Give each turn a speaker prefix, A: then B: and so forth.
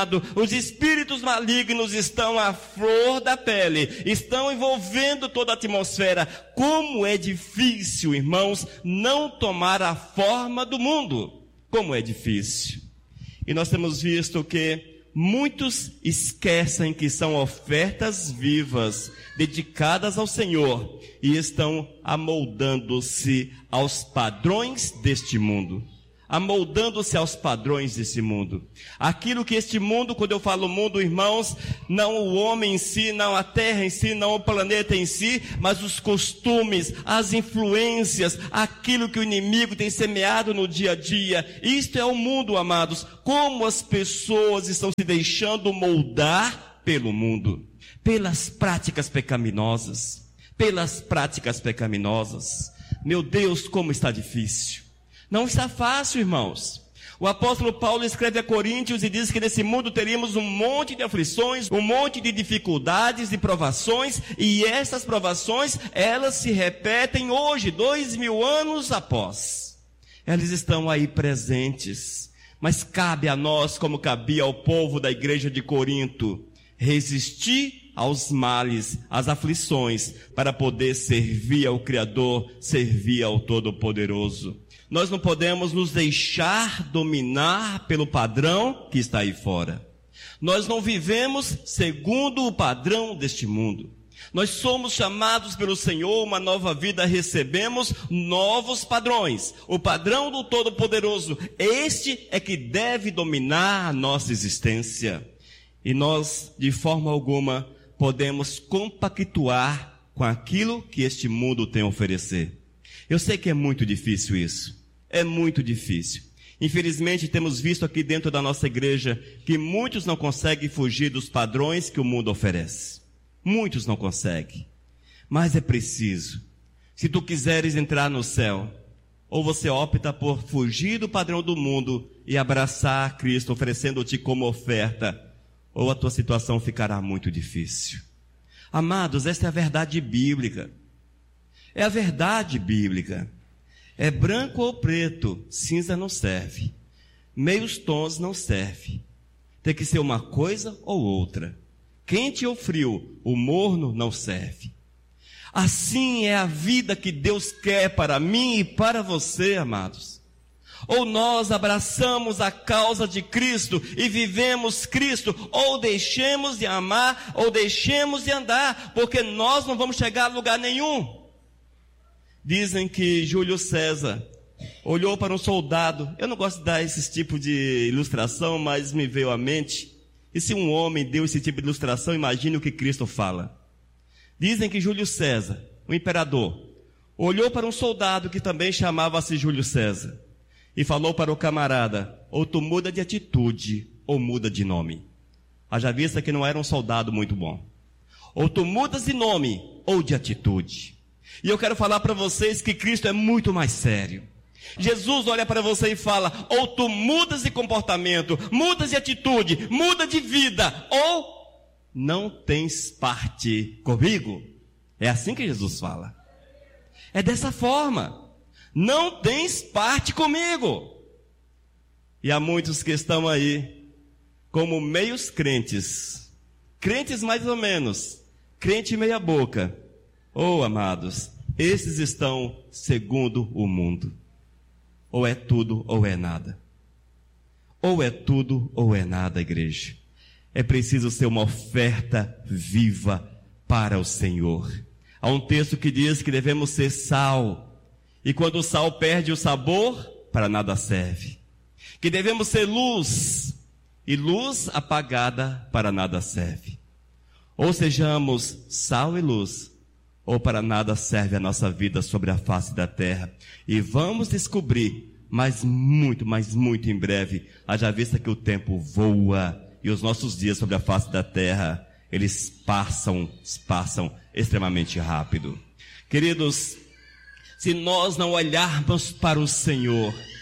A: dominado, os espíritos malignos estão à flor da pele, estão envolvendo toda a atmosfera. Como é difícil, irmãos, não tomar a forma do mundo. Como é difícil. E nós temos visto que muitos esquecem que são ofertas vivas, dedicadas ao Senhor, e estão amoldando-se aos padrões deste mundo. Amoldando-se aos padrões desse mundo. Aquilo que este mundo, quando eu falo mundo, irmãos, não o homem em si, não a terra em si, não o planeta em si, mas os costumes, as influências, aquilo que o inimigo tem semeado no dia a dia. Isto é o mundo, amados. Como as pessoas estão se deixando moldar pelo mundo, pelas práticas pecaminosas, pelas práticas pecaminosas. Meu Deus, como está difícil. Não está fácil, irmãos. O apóstolo Paulo escreve a Coríntios e diz que nesse mundo teríamos um monte de aflições, um monte de dificuldades e provações, e essas provações, elas se repetem hoje, 2000 anos após. Elas estão aí presentes, mas cabe a nós, como cabia ao povo da igreja de Corinto, resistir aos males, às aflições, para poder servir ao Criador, servir ao Todo-Poderoso. Nós não podemos nos deixar dominar pelo padrão que está aí fora. Nós não vivemos segundo o padrão deste mundo. Nós somos chamados pelo Senhor, uma nova vida, recebemos novos padrões. O padrão do Todo-Poderoso, este é que deve dominar a nossa existência. E nós, de forma alguma, podemos compactuar com aquilo que este mundo tem a oferecer. Eu sei que é muito difícil isso. É muito difícil. Infelizmente, temos visto aqui dentro da nossa igreja que muitos não conseguem fugir dos padrões que o mundo oferece. Muitos não conseguem. Mas é preciso. Se tu quiseres entrar no céu, ou você opta por fugir do padrão do mundo e abraçar Cristo, oferecendo-te como oferta, ou a tua situação ficará muito difícil. Amados, esta é a verdade bíblica. É a verdade bíblica. É branco ou preto, cinza não serve. Meios tons não serve. Tem que ser uma coisa ou outra. Quente ou frio, o morno não serve. Assim é a vida que Deus quer para mim e para você, amados. Ou nós abraçamos a causa de Cristo e vivemos Cristo, ou deixemos de amar, ou deixemos de andar, porque nós não vamos chegar a lugar nenhum. Dizem que Júlio César olhou para um soldado. Eu não gosto de dar esse tipo de ilustração, mas me veio à mente. E se um homem deu esse tipo de ilustração, imagine o que Cristo fala. Dizem que Júlio César, o imperador, olhou para um soldado que também chamava-se Júlio César e falou para o camarada: ou tu muda de atitude, ou muda de nome. Haja vista que não era um soldado muito bom. Ou tu mudas de nome, ou de atitude. E eu quero falar para vocês que Cristo é muito mais sério. Jesus olha para você e fala: ou tu mudas de comportamento, mudas de atitude, muda de vida, ou não tens parte comigo. É assim que Jesus fala. É dessa forma. Não tens parte comigo. E há muitos que estão aí como meios crentes. Crentes mais ou menos. Crente meia boca. Oh, amados, esses estão segundo o mundo. Ou é tudo ou é nada. Ou é tudo ou é nada, igreja. É preciso ser uma oferta viva para o Senhor. Há um texto que diz que devemos ser sal. E quando o sal perde o sabor, para nada serve. Que devemos ser luz. E luz apagada para nada serve. Ou sejamos sal e luz, ou para nada serve a nossa vida sobre a face da terra. E vamos descobrir, mas muito em breve, haja vista que o tempo voa, e os nossos dias sobre a face da terra, eles passam extremamente rápido. Queridos, se nós não olharmos para o Senhor,